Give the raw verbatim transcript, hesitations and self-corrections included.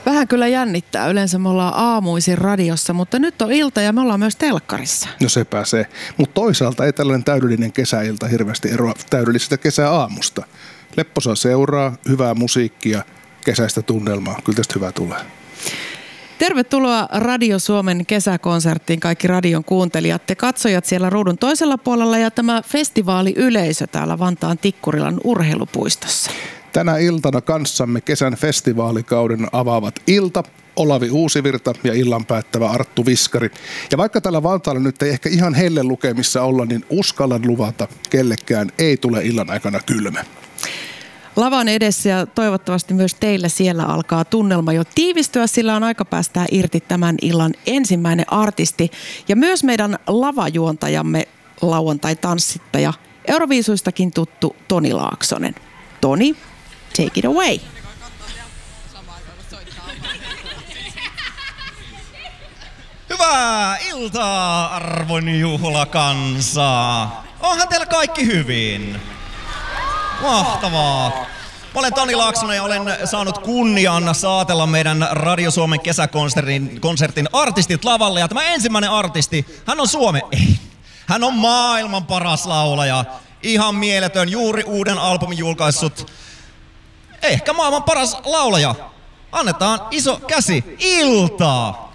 Vähän kyllä jännittää. Yleensä me ollaan aamuisin radiossa, mutta nyt on ilta ja me ollaan myös telkkarissa. No se pääsee. Mutta toisaalta ei tällainen täydellinen kesäilta hirveästi eroa täydellisestä kesäaamusta. Lepposaa seuraa, hyvää musiikkia, kesäistä tunnelmaa. Kyllä tästä hyvää tulee. Tervetuloa Radio Suomen kesäkonserttiin kaikki radion kuuntelijat. Te katsojat siellä ruudun toisella puolella ja tämä festivaaliyleisö täällä Vantaan Tikkurilan urheilupuistossa. Tänä iltana kanssamme kesän festivaalikauden avaavat Ilta, Olavi Uusivirta ja illan päättävä Arttu Viskari. Ja vaikka täällä Vantaalla nyt ei ehkä ihan helle lukemissa olla, niin uskallan luvata, kellekään ei tule illan aikana kylmä. Lavan edessä ja toivottavasti myös teillä siellä alkaa tunnelma jo tiivistyä, sillä on aika päästää irti tämän illan ensimmäinen artisti. Ja myös meidän lavajuontajamme, lauantai-tanssittaja, Euroviisuistakin tuttu Toni Laaksonen. Toni, take it away. Hyvää iltaa, arvon juhlakansa. Onhan teillä kaikki hyvin? Mahtavaa. Mä olen Toni Laaksonen ja olen saanut kunnian saatella meidän Radio Suomen kesäkonsertin konsertin artistit lavalle. Ja tämä ensimmäinen artisti, hän on Suomen, ei, hän on maailman paras laulaja. Ihan mieletön, juuri uuden albumin julkaissut. Ehkä maailman paras laulaja. Annetaan iso käsi Iltaa.